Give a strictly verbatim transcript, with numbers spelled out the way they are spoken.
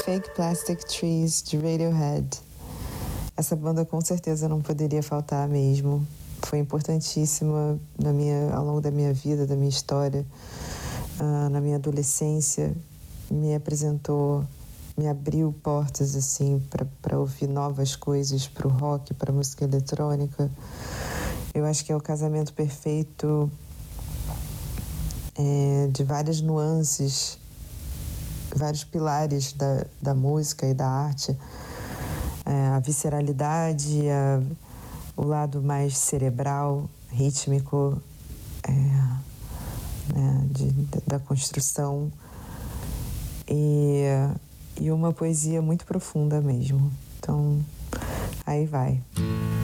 Fake Plastic Trees, de Radiohead. Essa banda com certeza não poderia faltar mesmo. Foi importantíssima na minha, ao longo da minha vida, da minha história, uh, na minha adolescência. Me apresentou, me abriu portas assim para ouvir novas coisas, para o rock, para a música eletrônica. Eu acho que é o casamento perfeito é, de várias nuances, vários pilares da, da música e da arte. É, a visceralidade, a, o lado mais cerebral, rítmico, é, né, de, da construção e, e uma poesia muito profunda mesmo. Então, aí vai.